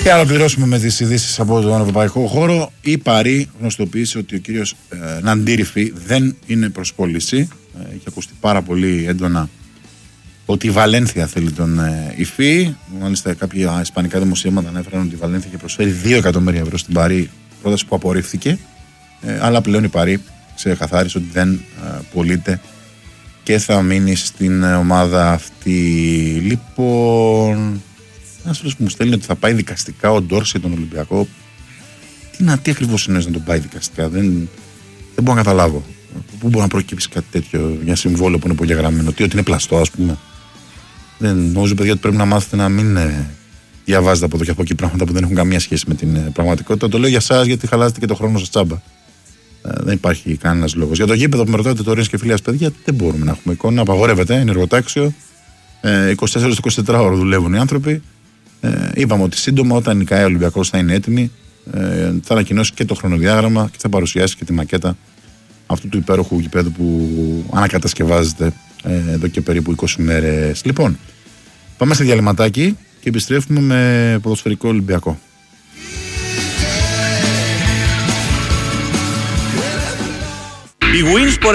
Και να ολοκληρώσουμε με τις ειδήσεις από τον ευρωπαϊκό χώρο. Η Παρί γνωστοποίησε ότι ο κύριος Ναντήριφη δεν είναι προς πώληση. Έχει ακουστεί πάρα πολύ έντονα ότι η Βαλένθια θέλει τον Ιφή. Μάλιστα, κάποια ισπανικά δημοσίευματα ανέφεραν ότι η Βαλένθια είχε προσφέρει 2 εκατομμύρια ευρώ στην Παρί, πρόταση που απορρίφθηκε. Αλλά πλέον η Παρί ξεκαθάρισε ότι δεν πωλείται και θα μείνει στην ομάδα αυτή. Λοιπόν, ένας φίλος που μου στέλνει ότι θα πάει δικαστικά ο Ντόρση τον Ολυμπιακό. Τι ακριβώς εννοείς να τον πάει δικαστικά? Δεν μπορώ να καταλάβω. Πού μπορεί να προκύψει κάτι τέτοιο για συμβόλαιο που είναι υπογεγραμμένο? Ότι είναι πλαστό, ας πούμε? Δεν νομίζω, παιδιά, ότι πρέπει να μάθετε να μην διαβάζετε από εδώ και από εκεί πράγματα που δεν έχουν καμία σχέση με την πραγματικότητα. Το λέω για εσάς, γιατί χαλάζετε και το χρόνο σας τσάμπα. Δεν υπάρχει κανένας λόγος. Για το γήπεδο που με ρωτάτε τώρα, και φιλίας παιδιά, δεν μπορούμε να έχουμε εικόνα. Απαγορεύεται, είναι εργοτάξιο. 24-24 ώρες δουλεύουν οι άνθρωποι. Είπαμε ότι σύντομα, όταν η ΚΑΕ Ολυμπιακός θα είναι έτοιμη, θα ανακοινώσει και το χρονοδιάγραμμα και θα παρουσιάσει και τη μακέτα αυτού του υπέροχου γηπέδου που ανακατασκευάζεται εδώ και περίπου 20 μέρες. Λοιπόν, πάμε σε διαλυματάκι και επιστρέφουμε με ποδοσφαιρικό Ολυμπιακό. Η Winsport